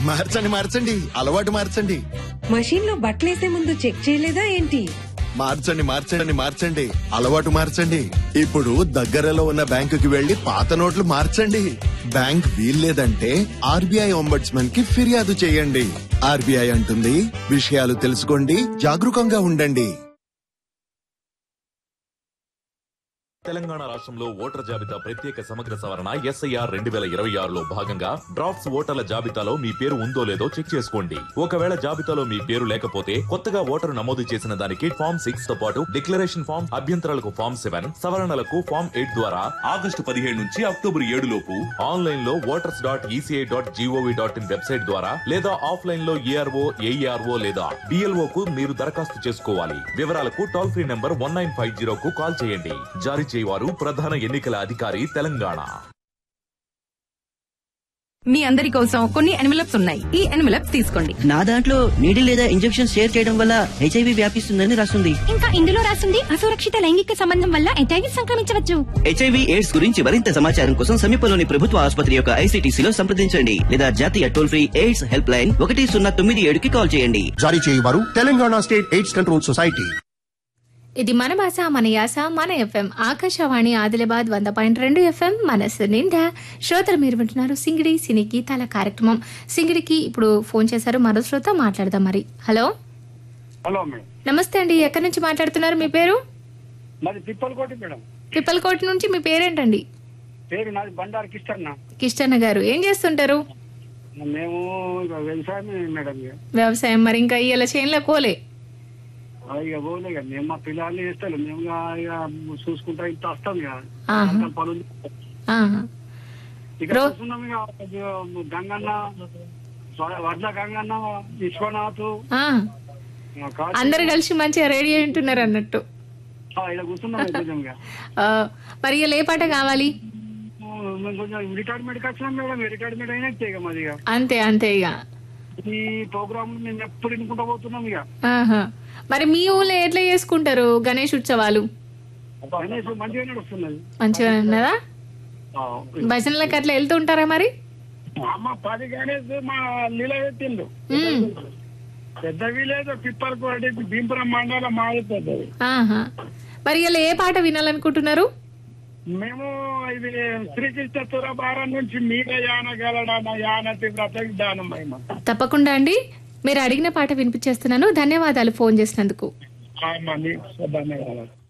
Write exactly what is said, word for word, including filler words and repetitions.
మార్చండి మార్చండి అలవాటు మార్చండి. మషీన్ లో బట్టలేసే ముందు చెక్ చేయలేదా ఏంటి? మార్చండి మార్చండి మార్చండి అలవాటు మార్చండి. ఇప్పుడు దగ్గరలో ఉన్న బ్యాంకుకి వెళ్లి పాత నోట్లు మార్చండి. బ్యాంక్ వీల్లేదంటే ఆర్బీఐ ఒంబడ్స్మన్ కి ఫిర్యాదు చేయండి. ఆర్బీఐ అంటుంది, విషయాలు తెలుసుకోండి, జాగరూకంగా ఉండండి. తెలంగాణ రాష్ట్రంలో ఓటర్ జాబితా ప్రత్యేక సమగ్ర సవరణ ఎస్ఐఆర్ రెండు వేల ఇరవై ఆరులో భాగంగా డ్రాఫ్ట్స్ ఓటర్ల జాబితాలో మీ పేరు ఉందో లేదో చెక్ చేసుకోండి. ఒకవేళ జాబితాలో మీ పేరు లేకపోతే కొత్తగా ఓటరు నమోదు చేసిన దానికి ఫామ్ సిక్స్ తో పాటు డిక్లరేషన్ ఫామ్, అభ్యంతరాలకు ఫామ్ సెవెన్, సవరణలకు ఫామ్ ఎయిట్ ద్వారా ఆగస్టు పదిహేడు నుంచి అక్టోబర్ ఏడు లోపు ఆన్లైన్ లో voters dot ECI dot GOV dot in website ద్వారా లేదా ఆఫ్లైన్ లో ఏఆర్ఓ, ఏఈఆర్ఓ లేదా బిఎల్ఓ కు మీరు దరఖాస్తు చేసుకోవాలి. వివరాలకు toll free number one nine five zero కు కాల్ చేయండి. జారీ వారు ప్రధాన ఎన్నికల అధికారి తెలంగాణ. మీ అందరి కోసం కొన్ని ఎన్వెలప్స్ ఉన్నాయి. ఈ ఎన్వెలప్స్ తీసుకోండి. నా దాంట్లో నీడిల్ లేదా ఇంజెక్షన్ షేర్ చేయడం వల్ల హెచ్ఐవి వ్యాపిస్తుందని రాస్తుంది. ఇంకా ఇందులో రాస్తుంది అసురక్షిత లైంగిక సంబంధం వల్ల హెచ్ఐవి సంక్రమించవచ్చు. హెచ్ఐవి ఎయిడ్స్ గురించి మరింత సమాచారం కోసం సమీపంలోని ప్రభుత్వ ఆసుపత్రి యొక్క ఐసీటీసీలో సంప్రదించండి లేదా జాతీయ toll free AIDS help line ఒకటి సున్నా తొమ్మిది ఏడుకి కాల్ చేయండి. జారీ చేయవారు Telangana state AIDS control society. ఇది మన భాష మన యాస మన ఎఫ్ఎం ఆకాశవాణి ఆదిలాబాద్ వంద పాయింట్ రెండు ఎఫ్ఎం మనస్సు నిండా. శ్రోతలు మీరు వింటున్నారు సింగిడి సినీ గీతాల కార్యక్రమం. సింగిడికి ఇప్పుడు ఫోన్ చేశారు మరో శ్రోత, మాట్లాడదాం మరి. హలో హలో మేడం, నమస్తే అండి. ఎక్కడి నుంచి మాట్లాడుతున్నారు? మీ పేరు? మాది పిప్పలకోటి మేడం. పిప్పలకోటి నుంచి. మీ పేరేంటండి? పేరు నాది బండారు కిష్టన్న. కిష్టన్న గారు ఏం చేస్తుంటారు? మేము వ్యవసాయం మేడం. వ్యవసాయం. మరి ఇంకా ఇవాళ చేనులో కోలే ఇక పోలే కదా, మేము మా పిల్లల్ని చేస్తాం, మేము ఇక చూసుకుంటా ఇంత వస్తాం ఇక పనులు. ఇక చూస్తున్నాం ఇక గంగన్న, వడ్ల గంగన్న, విశ్వనాథ్ అందరు కలిసి మంచిగా రెడీ అంటున్నారు అన్నట్టు. ఇలా కూర్చున్నాం కొంచెం. మరి ఇక ఏ పాట కావాలి? కొంచెం రిటైర్మెంట్ వచ్చినాం మేడం. రిటైర్మెంట్ అయినట్టే ఇక మాది. అంతే అంతే ఇక ఈ ప్రోగ్రామ్ మేము ఎప్పుడు వినుకుంటా పోతున్నాం ఇక. మరి మీ ఊళ్ళో ఎట్లా చేసుకుంటారు గణేష్ ఉత్సవాలు? మంచిగా నడుస్తున్నది. మంచిగా ఉన్నదా? భజనలకు అట్లా వెళ్తుంటారా మరి? అమ్మ పది గణేష్ మా లీల పెట్టిండు. పెద్ద విలేజ్ పిప్పలకోటి భీమపురం మండలం మాది పెద్దది. మరి ఇలా ఏ పాట వినాలనుకుంటున్నారు? మేము ఇది శ్రీకృష్ణ తురభారం నుంచి మీద యానగలడన యానతి వ్రత విధానం. తప్పకుండా అండి, మీరు అడిగిన పాట వినిపించేస్తున్నాను. ధన్యవాదాలు ఫోన్ చేసినందుకు. ధన్యవాదాలు.